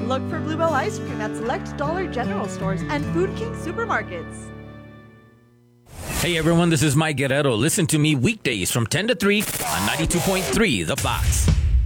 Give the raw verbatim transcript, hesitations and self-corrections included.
Look for Bluebell Ice Cream at select Dollar General stores and Food King supermarkets. Hey everyone, this is Mike Guerrero. Listen to me weekdays from ten to three on ninety-two point three The Fox.